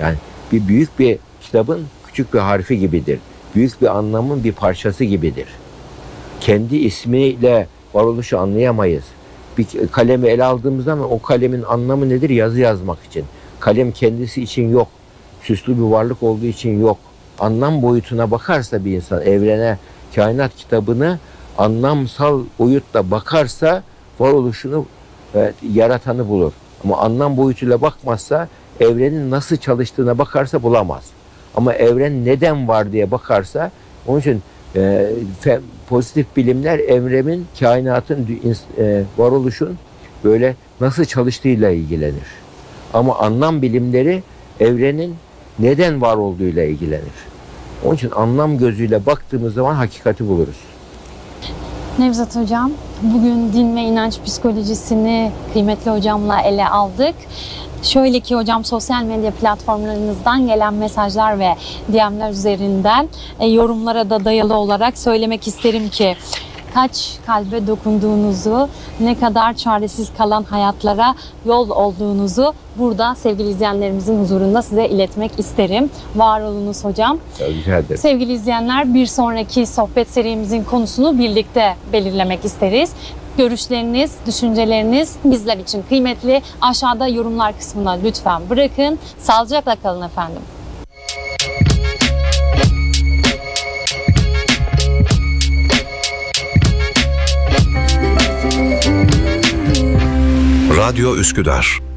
Yani bir büyük bir kitabın küçük bir harfi gibidir. Büyük bir anlamın bir parçası gibidir. Kendi ismiyle varoluşu anlayamayız. Bir kalemi ele aldığımız zaman o kalemin anlamı nedir? Yazı yazmak için. Kalem kendisi için yok. Süslü bir varlık olduğu için yok. Anlam boyutuna bakarsa bir insan, evrene, kainat kitabını anlamsal boyutla bakarsa varoluşunu, yaratanı bulur. Ama anlam boyutuyla bakmazsa, evrenin nasıl çalıştığına bakarsa bulamaz. Ama evren neden var diye bakarsa, onun için pozitif bilimler evrenin, kainatın, varoluşun böyle nasıl çalıştığıyla ilgilenir. Ama anlam bilimleri evrenin neden var olduğuyla ilgilenir. Onun için anlam gözüyle baktığımız zaman hakikati buluruz. Nevzat Hocam, bugün din ve inanç psikolojisini kıymetli hocamla ele aldık. Şöyle ki hocam, sosyal medya platformlarınızdan gelen mesajlar ve DM'ler üzerinden yorumlara da dayalı olarak söylemek isterim ki kaç kalbe dokunduğunuzu, ne kadar çaresiz kalan hayatlara yol olduğunuzu burada sevgili izleyenlerimizin huzurunda size iletmek isterim. Var olunuz hocam. Rica ederim. Sevgili izleyenler, bir sonraki sohbet serimizin konusunu birlikte belirlemek isteriz. Görüşleriniz, düşünceleriniz bizler için kıymetli. Aşağıda yorumlar kısmına lütfen bırakın. Sağlıcakla kalın efendim. Radyo Üsküdar